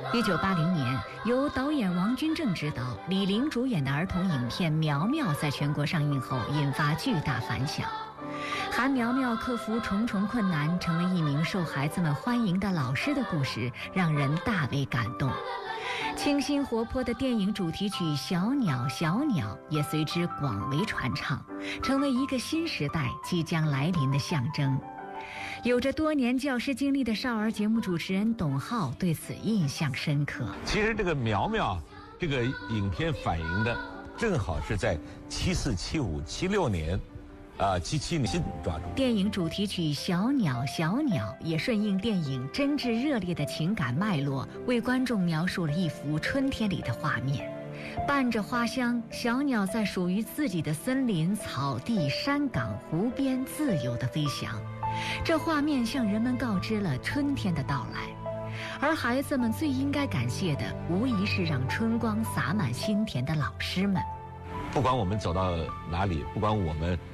1980年，由导演王君正执导、李玲主演的儿童影片《苗苗》在全国上映后引发巨大反响。韩苗苗克服重重困难，成为一名受孩子们欢迎的老师的故事，让人大为感动。清新活泼的电影主题曲《小鸟小鸟》也随之广为传唱，成为一个新时代即将来临的象征。有着多年教师经历的少儿节目主持人董浩对此印象深刻。 其实这个苗苗这个影片反映的正好是在74、75、76年77年抓住。 电影主题曲《小鸟小鸟》也顺应电影真挚热烈的情感脉络，为观众描述了一幅春天里的画面。伴着花香，小鸟在属于自己的森林、草地、山岗、湖边自由地飞翔，这画面向人们告知了春天的到来。而孩子们最应该感谢的，无疑是让春光洒满心田的老师们。 不管我们走到哪里，不管我们